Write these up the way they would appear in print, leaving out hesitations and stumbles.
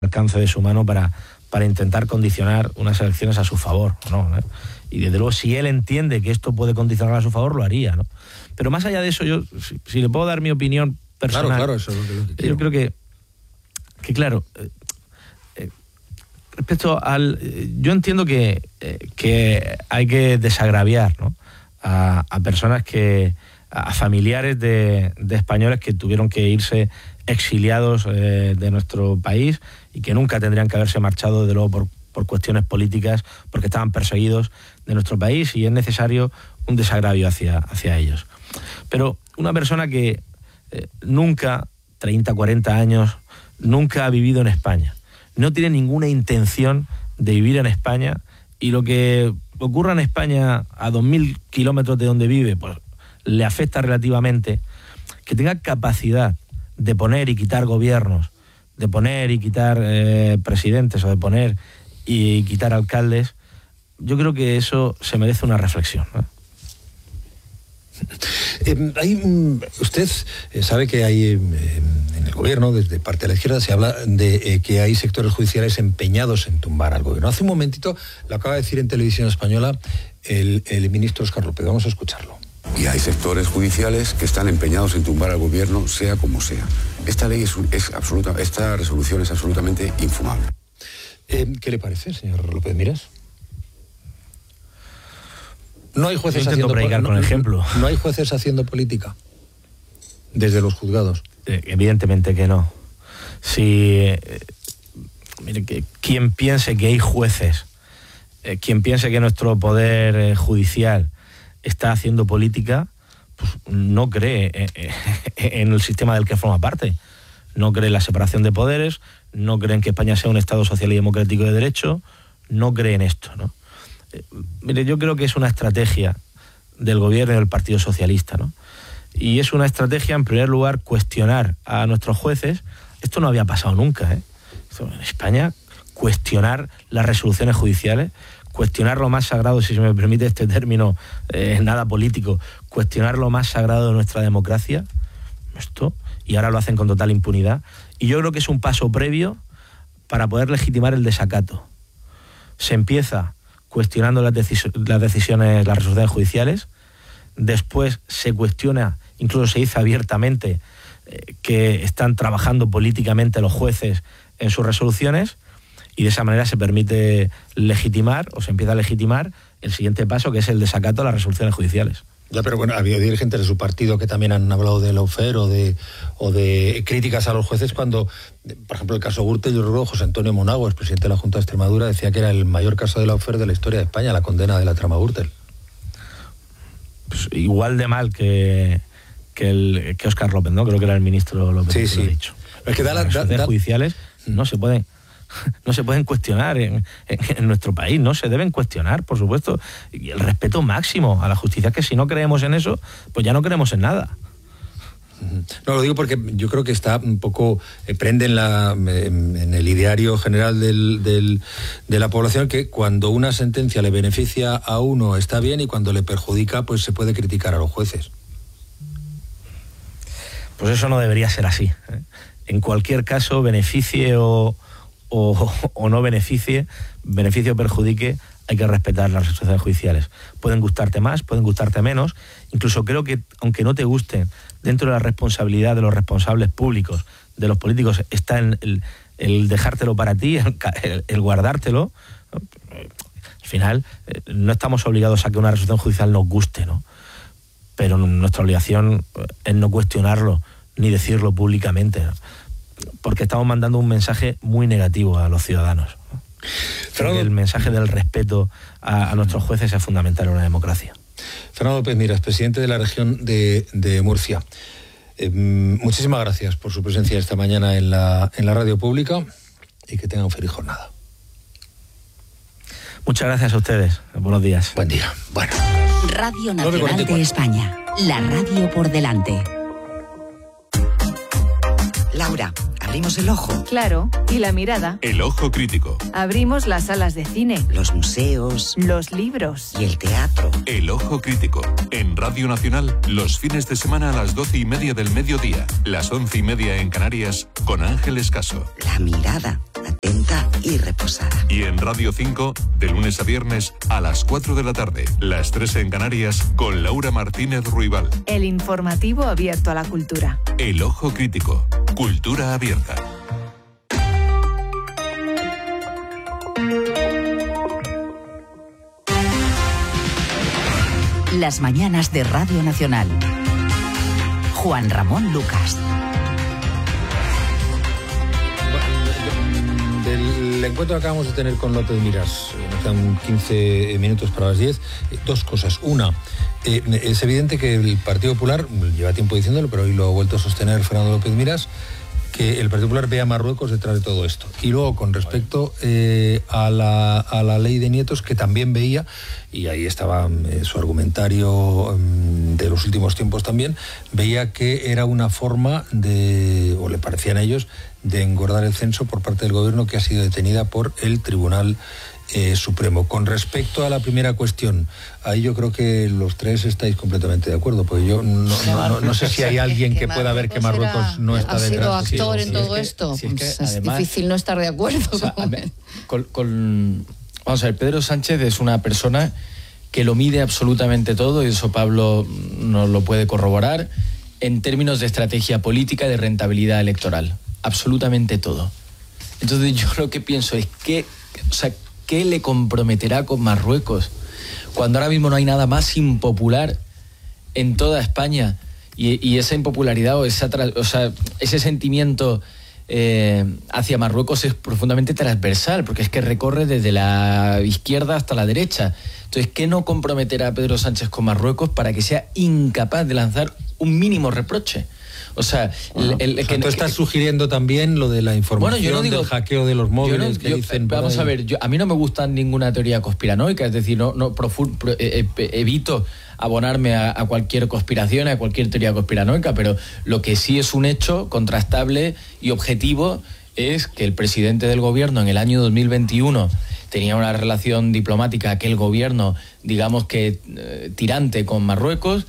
alcance de su mano para intentar condicionar unas elecciones a su favor, ¿no? Y desde luego, si él entiende que esto puede condicionar a su favor, lo haría, ¿no? Pero más allá de eso, yo, si le puedo dar mi opinión personal, claro, eso es lo que quiero. Yo creo que claro, respecto al... Yo entiendo que hay que desagraviar, ¿no?, a personas a familiares de españoles que tuvieron que irse exiliados de nuestro país y que nunca tendrían que haberse marchado, de luego, por cuestiones políticas, porque estaban perseguidos de nuestro país, y es necesario un desagravio hacia ellos. Pero una persona que nunca, 30, 40 años, nunca ha vivido en España, no tiene ninguna intención de vivir en España, y lo que ocurra en España a 2.000 kilómetros de donde vive, pues le afecta relativamente, que tenga capacidad de poner y quitar gobiernos, de poner y quitar presidentes, o de poner y quitar alcaldes, yo creo que eso se merece una reflexión, ¿no? Usted sabe que hay en el gobierno, desde parte de la izquierda, se habla de que hay sectores judiciales empeñados en tumbar al gobierno. Hace un momentito lo acaba de decir en Televisión Española el ministro Óscar López. Vamos a escucharlo. Y hay sectores judiciales que están empeñados en tumbar al gobierno, sea como sea. Esta ley esta resolución es absolutamente infumable. ¿Qué le parece, señor López Miras? No hay jueces haciendo predicar con ejemplo. No hay jueces haciendo política desde los juzgados. Evidentemente que no. Mire, que quien piense que hay jueces, quien piense que nuestro poder judicial está haciendo política, pues no cree en el sistema del que forma parte. No cree en la separación de poderes, no cree en que España sea un Estado social y democrático de derecho, no cree en esto, ¿no? Mire, yo creo que es una estrategia del gobierno y del Partido Socialista, ¿no? Y es una estrategia, en primer lugar, cuestionar a nuestros jueces. Esto no había pasado nunca, ¿eh? En España, cuestionar las resoluciones judiciales, cuestionar lo más sagrado, si se me permite este término, nada político, cuestionar lo más sagrado de nuestra democracia, y ahora lo hacen con total impunidad. Y yo creo que es un paso previo para poder legitimar el desacato. Se empieza cuestionando las decisiones, las resoluciones judiciales, después se cuestiona, incluso se dice abiertamente, que están trabajando políticamente los jueces en sus resoluciones, y de esa manera se permite legitimar, o se empieza a legitimar, el siguiente paso, que es el desacato a las resoluciones judiciales. Ya, pero bueno, ha habido dirigentes de su partido que también han hablado de lawfare o de críticas a los jueces cuando, por ejemplo, el caso Gürtel, yo recuerdo José Antonio Monaguas, presidente de la Junta de Extremadura, decía que era el mayor caso de lawfare de la historia de España, la condena de la trama Gürtel. Pues igual de mal que Óscar López, ¿no? Creo que era el ministro López. Sí, sí. Lo ha dicho. Es que las resoluciones judiciales no se pueden cuestionar en nuestro país, no se deben cuestionar, por supuesto, y el respeto máximo a la justicia, que si no creemos en eso, pues ya no creemos en nada. No, lo digo porque yo creo que está un poco, prende en el ideario general de la población que cuando una sentencia le beneficia a uno está bien, y cuando le perjudica, pues se puede criticar a los jueces. Pues eso no debería ser así, ¿eh? En cualquier caso, beneficie o no beneficie o perjudique, hay que respetar las resoluciones judiciales. Pueden gustarte más, pueden gustarte menos. Incluso creo que, aunque no te gusten, dentro de la responsabilidad de los responsables públicos, de los políticos, está en el dejártelo para ti, el guardártelo. Al final, no estamos obligados a que una resolución judicial nos guste, ¿no? Pero nuestra obligación es no cuestionarlo, ni decirlo públicamente, ¿no? Porque estamos mandando un mensaje muy negativo a los ciudadanos. El mensaje del respeto a nuestros jueces es fundamental en una democracia. Fernando López Miras, presidente de la región de Murcia. Muchísimas gracias por su presencia esta mañana en la radio pública, y que tengan feliz jornada. Muchas gracias a ustedes. Buenos días. Buen día. Bueno. Radio Nacional de España. La radio por delante. Laura, Abrimos el ojo. Claro, y la mirada. El ojo crítico. Abrimos las salas de cine. Los museos. Los libros. Y el teatro. El ojo crítico. En Radio Nacional, los fines de semana a las 12:30 del mediodía, las 11:30 en Canarias, con Ángeles Caso. La mirada, atenta y reposada. Y en Radio 5, de lunes a viernes, a las 4 de la tarde, las 3 en Canarias, con Laura Martínez Ruibal. El informativo abierto a la cultura. El ojo crítico. Cultura abierta. Las mañanas de Radio Nacional. Juan Ramón Lucas. Del encuentro que acabamos de tener con López Miras, nos quedan 15 minutos para las 10, dos cosas. Una, es evidente que el Partido Popular, lleva tiempo diciéndolo, pero hoy lo ha vuelto a sostener Fernando López Miras, que el Partido Popular ve a Marruecos detrás de todo esto. Y luego, con respecto a la ley de nietos, que también veía, y ahí estaba su argumentario de los últimos tiempos también, veía que era una forma de, o le parecían a ellos, de engordar el censo por parte del gobierno, que ha sido detenida por el Tribunal Supremo. Con respecto a la primera cuestión, ahí yo creo que los tres estáis completamente de acuerdo, porque yo no sé si hay alguien que pueda ver que Marruecos no está detrás. ¿Ha sido actor en todo esto? Es además, difícil no estar de acuerdo. O sea, vamos a ver, Pedro Sánchez es una persona que lo mide absolutamente todo, y eso Pablo nos lo puede corroborar, en términos de estrategia política y de rentabilidad electoral. Absolutamente todo. Entonces yo lo que pienso es que, ¿qué le comprometerá con Marruecos cuando ahora mismo no hay nada más impopular en toda España? Y esa impopularidad o ese sentimiento hacia Marruecos es profundamente transversal, porque es que recorre desde la izquierda hasta la derecha. Entonces, ¿qué no comprometerá a Pedro Sánchez con Marruecos para que sea incapaz de lanzar un mínimo reproche? O sea, bueno, tú estás sugiriendo también lo de la información, yo no digo, del hackeo de los móviles que dicen. Vamos a ver, a mí no me gusta ninguna teoría conspiranoica, es decir, evito abonarme a cualquier conspiración, a cualquier teoría conspiranoica, pero lo que sí es un hecho contrastable y objetivo es que el presidente del gobierno en el año 2021 tenía una relación diplomática, aquel gobierno, digamos que tirante con Marruecos.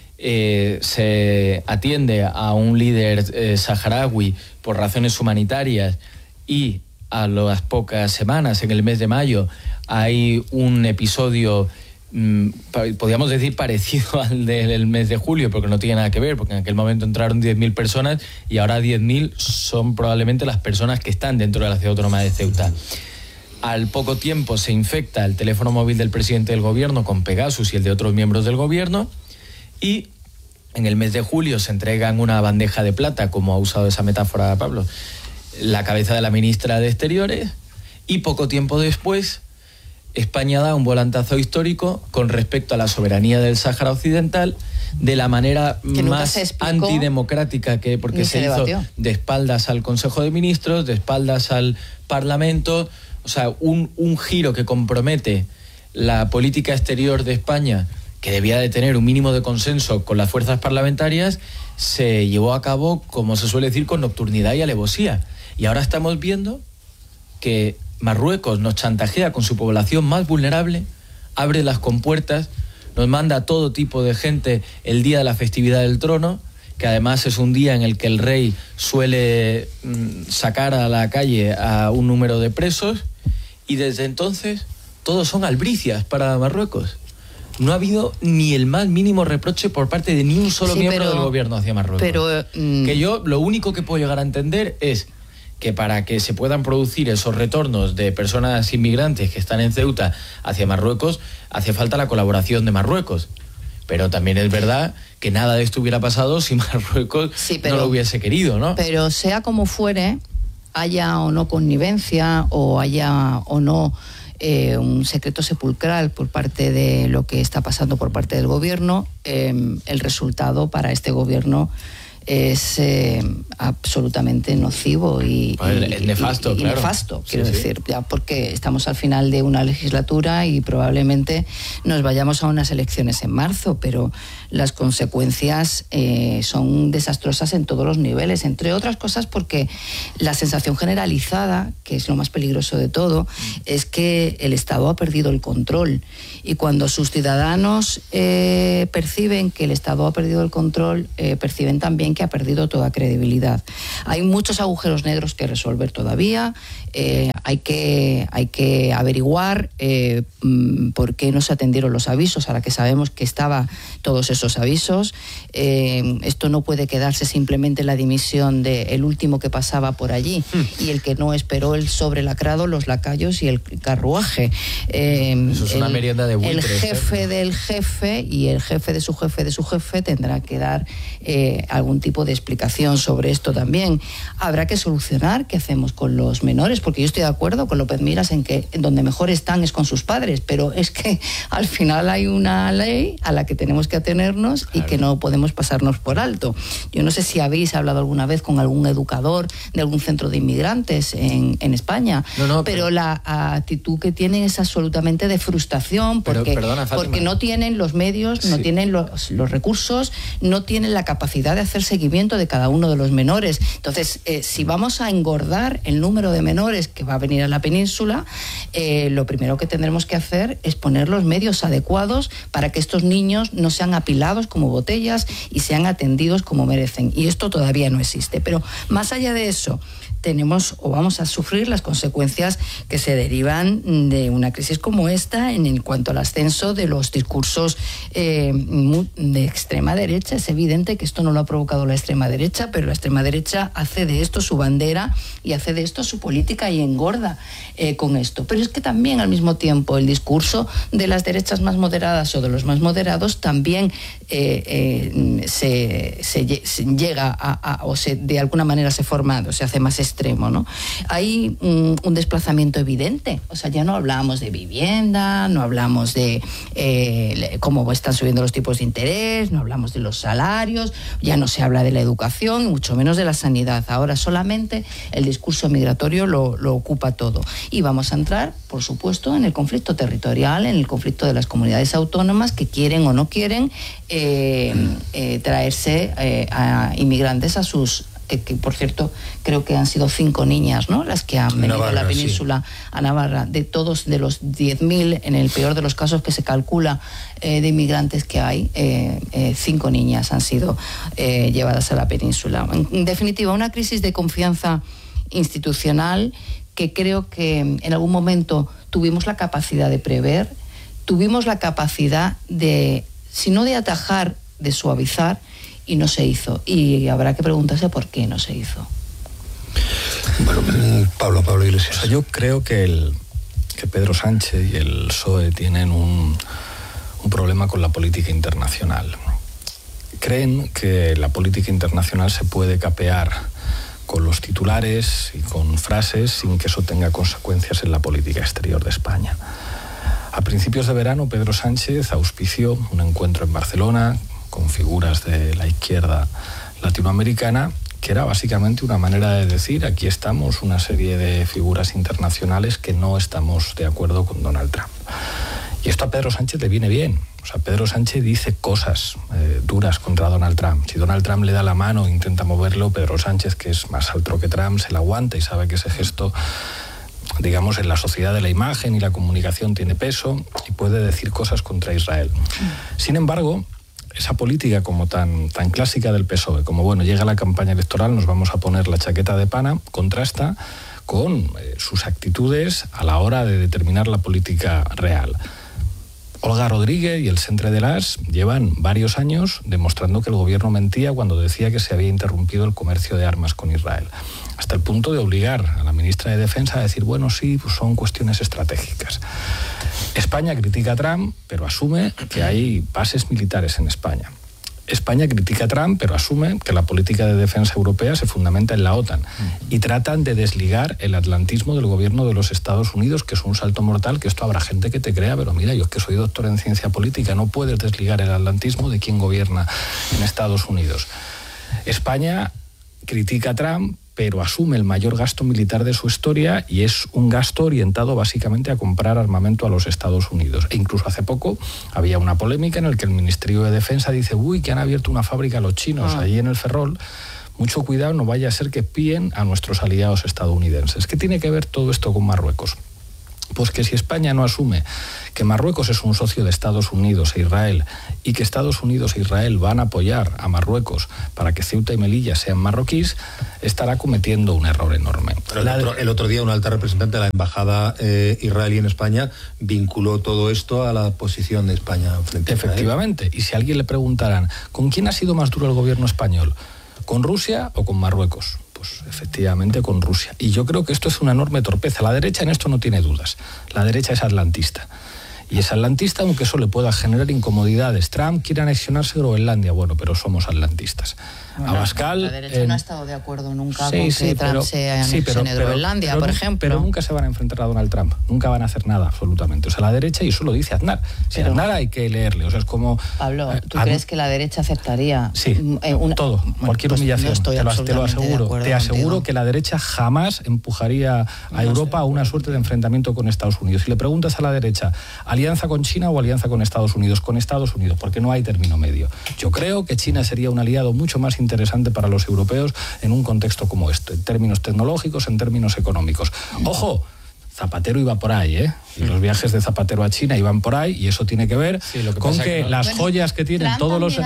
Se atiende a un líder saharaui por razones humanitarias, y a las pocas semanas, en el mes de mayo, hay un episodio, podríamos decir parecido al del mes de julio, porque no tiene nada que ver, porque en aquel momento entraron 10.000 personas y ahora 10.000 son probablemente las personas que están dentro de la ciudad autónoma de Ceuta. Al poco tiempo se infecta el teléfono móvil del presidente del gobierno con Pegasus y el de otros miembros del gobierno, y en el mes de julio se entrega en una bandeja de plata, como ha usado esa metáfora Pablo, la cabeza de la ministra de Exteriores, y poco tiempo después España da un volantazo histórico con respecto a la soberanía del Sáhara Occidental, de la manera más antidemocrática, porque se hizo de espaldas al Consejo de Ministros, de espaldas al Parlamento. O sea, un giro que compromete la política exterior de España, que debía de tener un mínimo de consenso con las fuerzas parlamentarias, se llevó a cabo, como se suele decir, con nocturnidad y alevosía. Y ahora estamos viendo que Marruecos nos chantajea con su población más vulnerable, abre las compuertas, nos manda a todo tipo de gente el día de la festividad del trono, que además es un día en el que el rey suele sacar a la calle a un número de presos, y desde entonces todos son albricias para Marruecos. No ha habido ni el más mínimo reproche por parte de ni un solo miembro del gobierno hacia Marruecos. Que yo lo único que puedo llegar a entender es que para que se puedan producir esos retornos de personas inmigrantes que están en Ceuta hacia Marruecos, hace falta la colaboración de Marruecos. Pero también es verdad que nada de esto hubiera pasado si Marruecos no lo hubiese querido, ¿no? Pero sea como fuere, haya o no connivencia, o haya o no un secreto sepulcral por parte de lo que está pasando por parte del gobierno, el resultado para este gobierno es absolutamente nocivo y nefasto, claro. Nefasto, quiero decir, ya porque estamos al final de una legislatura y probablemente nos vayamos a unas elecciones en marzo, pero las consecuencias son desastrosas en todos los niveles, entre otras cosas porque la sensación generalizada, que es lo más peligroso de todo, es que el Estado ha perdido el control, y cuando sus ciudadanos perciben que el Estado ha perdido el control, perciben también que ha perdido toda credibilidad. Hay muchos agujeros negros que resolver todavía. Hay que averiguar por qué no se atendieron los avisos, ahora que sabemos que estaban todos esos avisos. Esto no puede quedarse simplemente en la dimisión del último que pasaba por allí y el que no esperó el sobrelacrado, los lacayos y el carruaje. Eso es una merienda de buitres. El jefe del jefe y el jefe de su jefe tendrá que dar algún tipo de explicación sobre esto también. Habrá que solucionar qué hacemos con los menores, porque yo estoy de acuerdo con López Miras en que donde mejor están es con sus padres, pero es que al final hay una ley a la que tenemos que atenernos y que no podemos pasarnos por alto. Yo no sé si habéis hablado alguna vez con algún educador de algún centro de inmigrantes en España, pero la actitud que tienen es absolutamente de frustración porque no tienen los medios, no tienen los recursos, no tienen la capacidad de hacer seguimiento de cada uno de los menores. Entonces, si vamos a engordar el número de menores que va a venir a la península, lo primero que tendremos que hacer es poner los medios adecuados para que estos niños no sean apilados como botellas y sean atendidos como merecen. Y esto todavía no existe. Pero más allá de eso, tenemos o vamos a sufrir las consecuencias que se derivan de una crisis como esta en cuanto al ascenso de los discursos de extrema derecha. Es evidente que esto no lo ha provocado la extrema derecha, pero la extrema derecha hace de esto su bandera y hace de esto su política y engorda con esto. Pero es que también al mismo tiempo el discurso de las derechas más moderadas o de los más moderados también se llega de alguna manera se forma, o se hace más extremo, ¿no? Hay un desplazamiento evidente, o sea, ya no hablamos de vivienda, no hablamos de cómo están subiendo los tipos de interés, no hablamos de los salarios, ya no se habla de la educación, mucho menos de la sanidad. Ahora solamente el discurso migratorio lo ocupa todo. Y vamos a entrar, por supuesto, en el conflicto territorial, en el conflicto de las comunidades autónomas que quieren o no quieren traerse a inmigrantes a sus... Que por cierto creo que han sido 5 niñas, ¿no?, las que han venido a la península, a Navarra. De todos, de los 10.000, en el peor de los casos que se calcula de inmigrantes que hay, 5 niñas han sido llevadas a la península. En definitiva, una crisis de confianza institucional que creo que en algún momento tuvimos la capacidad de prever, tuvimos la capacidad de, si no de atajar, de suavizar, y no se hizo. Y habrá que preguntarse por qué no se hizo. Bueno, Pablo Iglesias. O sea, yo creo que Pedro Sánchez y el PSOE tienen un problema con la política internacional. Creen que la política internacional se puede capear con los titulares y con frases sin que eso tenga consecuencias en la política exterior de España. A principios de verano, Pedro Sánchez auspició un encuentro en Barcelona con figuras de la izquierda latinoamericana, que era básicamente una manera de decir: aquí estamos una serie de figuras internacionales que no estamos de acuerdo con Donald Trump. Y esto a Pedro Sánchez le viene bien. O sea, Pedro Sánchez dice cosas duras contra Donald Trump. Si Donald Trump le da la mano e intenta moverlo, Pedro Sánchez, que es más alto que Trump, se la aguanta y sabe que ese gesto, digamos, en la sociedad de la imagen y la comunicación tiene peso y puede decir cosas contra Israel. Sin embargo, esa política como tan clásica del PSOE, como bueno, llega la campaña electoral, nos vamos a poner la chaqueta de pana, contrasta con sus actitudes a la hora de determinar la política real. Olga Rodríguez y el Centre de l'As llevan varios años demostrando que el gobierno mentía cuando decía que se había interrumpido el comercio de armas con Israel, hasta el punto de obligar a la ministra de Defensa a decir, bueno, sí, pues son cuestiones estratégicas. España critica a Trump, pero asume que hay bases militares en España. España critica a Trump, pero asume que la política de defensa europea se fundamenta en la OTAN. Y tratan de desligar el atlantismo del gobierno de los Estados Unidos, que es un salto mortal, que esto habrá gente que te crea, pero mira, yo es que soy doctor en ciencia política, no puedes desligar el atlantismo de quien gobierna en Estados Unidos. España critica a Trump, pero asume el mayor gasto militar de su historia y es un gasto orientado básicamente a comprar armamento a los Estados Unidos. E incluso hace poco había una polémica en la que el Ministerio de Defensa dice, uy, que han abierto una fábrica los chinos allí en el Ferrol. Mucho cuidado, no vaya a ser que espíen a nuestros aliados estadounidenses. ¿Qué tiene que ver todo esto con Marruecos? Pues que si España no asume que Marruecos es un socio de Estados Unidos e Israel y que Estados Unidos e Israel van a apoyar a Marruecos para que Ceuta y Melilla sean marroquíes, estará cometiendo un error enorme. Pero el otro día un alta representante de la embajada israelí en España vinculó todo esto a la posición de España frente a Israel. Efectivamente, y si a alguien le preguntaran, ¿con quién ha sido más duro el gobierno español? ¿Con Rusia o con Marruecos? Pues efectivamente con Rusia. Y yo creo que esto es una enorme torpeza. La derecha en esto no tiene dudas. La derecha es atlantista. Y es atlantista aunque eso le pueda generar incomodidades. Trump quiere anexionarse Groenlandia. Bueno, pero somos atlantistas. Bueno, Abascal... La derecha no ha estado de acuerdo nunca sí, con sí, que Trump se anexione Groenlandia, por ejemplo. Pero nunca se van a enfrentar a Donald Trump. Nunca van a hacer nada, absolutamente. O sea, la derecha, y eso lo dice Aznar. Si pero, Aznar hay que leerle. O sea, es como... Pablo, ¿tú crees que la derecha aceptaría? Sí, todo. Cualquier humillación. No estoy te lo aseguro. Te aseguro contigo. Que la derecha jamás empujaría a Europa a una suerte de enfrentamiento con Estados Unidos. Si le preguntas a la derecha, ¿alianza con China o alianza con Estados Unidos? Con Estados Unidos, porque no hay término medio. Yo creo que China sería un aliado mucho más interesante para los europeos en un contexto como este, en términos tecnológicos, en términos económicos. ¡Ojo! Zapatero iba por ahí, ¿eh? Y los viajes de Zapatero a China iban por ahí, y eso tiene que ver con que las joyas que tienen todos los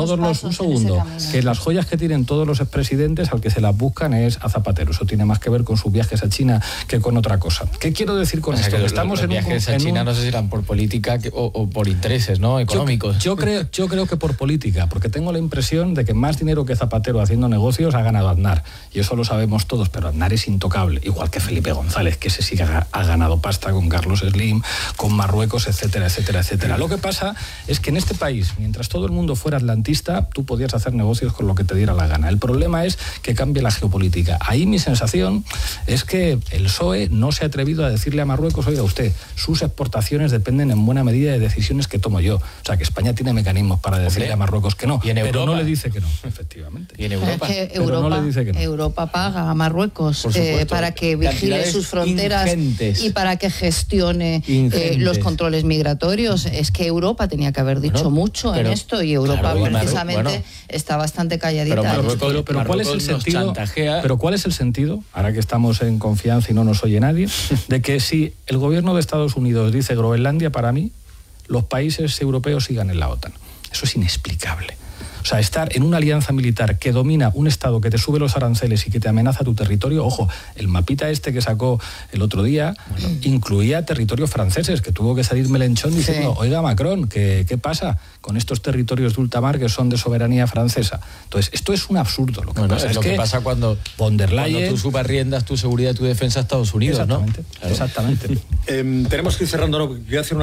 un segundo, que las joyas que tienen todos los expresidentes al que se las buscan es a Zapatero. Eso tiene más que ver con sus viajes a China que con otra cosa. ¿Qué quiero decir con esto? Que estamos en viajes a China no sé si eran por política o por intereses, ¿no? Económicos. Yo creo que por política, porque tengo la impresión de que más dinero que Zapatero haciendo negocios ha ganado Aznar, y eso lo sabemos todos, pero Aznar es intocable, igual que Felipe González, que ese sí que ha ganado pasta con Carlos Slim, con Marruecos, etcétera, etcétera, etcétera. Lo que pasa es que en este país, mientras todo el mundo fuera atlantista, tú podías hacer negocios con lo que te diera la gana. El problema es que cambie la geopolítica. Ahí mi sensación es que el PSOE no se ha atrevido a decirle a Marruecos, oiga usted, sus exportaciones dependen en buena medida de decisiones que tomo yo. O sea, que España tiene mecanismos para decirle a Marruecos que no, pero no le dice que no, efectivamente. Y en Europa. Es que Europa, no le dice que no. Europa paga a Marruecos para que vigile sus fronteras y para que gestione los controles migratorios. Es que Europa tenía que haber dicho mucho en esto, y Europa precisamente está bastante calladita. Pero ¿cuál es el sentido? Pero ¿cuál es el sentido, ahora que estamos en confianza y no nos oye nadie, de que si el gobierno de Estados Unidos dice Groenlandia, para mí, los países europeos sigan en la OTAN? Eso es inexplicable. O sea, estar en una alianza militar que domina un Estado que te sube los aranceles y que te amenaza tu territorio. Ojo, el mapita este que sacó el otro día incluía territorios franceses, que tuvo que salir Mélenchon diciendo, oiga Macron, ¿qué pasa con estos territorios de ultramar que son de soberanía francesa? Entonces, esto es un absurdo. Lo que pasa es que pasa cuando von der Leyen... Cuando tú subarriendas tu seguridad y tu defensa a Estados Unidos, exactamente, ¿no? Claro. Exactamente. Tenemos que ir cerrando, ¿no? Quiero hacer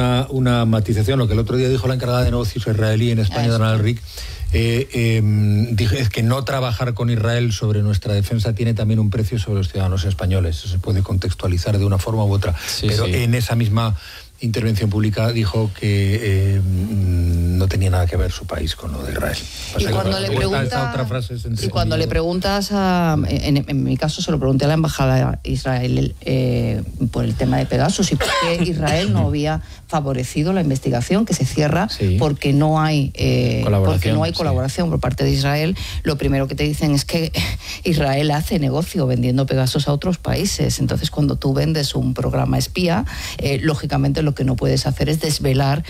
una matización. Lo que el otro día dijo la encargada de negocios israelí en España, Donald Rick, es que no trabajar con Israel sobre nuestra defensa tiene también un precio sobre los ciudadanos españoles. Eso se puede contextualizar de una forma u otra. Pero en esa misma intervención pública dijo que no tenía nada que ver su país con lo de Israel. Y cuando le preguntas en mi caso se lo pregunté a la embajada de Israel por el tema de Pegasus y por qué Israel no había favorecido la investigación, que se cierra porque no hay colaboración por parte de Israel. Lo primero que te dicen es que Israel hace negocio vendiendo Pegasus a otros países. Entonces, cuando tú vendes un programa espía, lógicamente lo que no puedes hacer es desvelar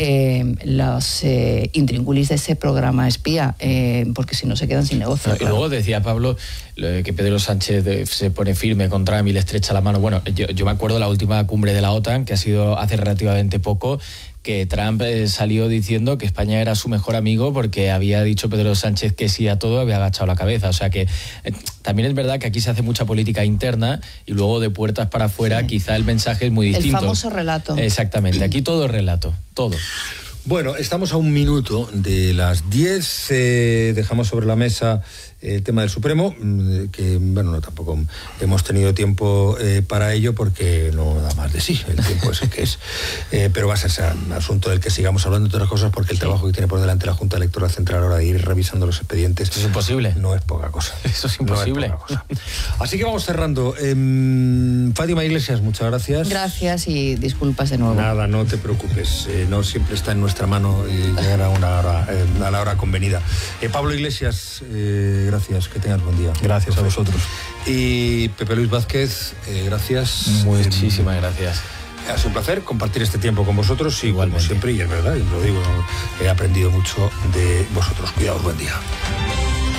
los intríngulis de ese programa espía, porque si no se quedan sin negocio. Y luego decía Pablo que Pedro Sánchez se pone firme con Trump y le estrecha la mano. Bueno, yo me acuerdo de la última cumbre de la OTAN, que ha sido hace relativamente poco, que Trump salió diciendo que España era su mejor amigo porque había dicho Pedro Sánchez que sí a todo, había agachado la cabeza. O sea que también es verdad que aquí se hace mucha política interna y luego de puertas para afuera quizá el mensaje es muy distinto. El famoso relato. Exactamente, aquí todo es relato, todo. Bueno, estamos a un minuto de las 10, dejamos sobre la mesa el tema del Supremo, que bueno, no, tampoco hemos tenido tiempo para ello porque no da más de sí, el tiempo es el que es. Pero va a ser un asunto del que sigamos hablando, entre otras cosas, porque el trabajo que tiene por delante la Junta Electoral Central ahora de ir revisando los expedientes... Eso es imposible. No es poca cosa. Eso es imposible. No es poca cosa. Así que vamos cerrando. Fátima Iglesias, muchas gracias. Gracias y disculpas de nuevo. Nada, no te preocupes. No siempre está en nuestra mano llegar a la hora convenida. Pablo Iglesias, gracias. Que tengas buen día. Gracias a vosotros. Y Pepe Luis Vázquez, gracias. Muchísimas gracias. Ha sido un placer compartir este tiempo con vosotros. Y como siempre, y es verdad, y lo digo, he aprendido mucho de vosotros. Cuidaos, buen día.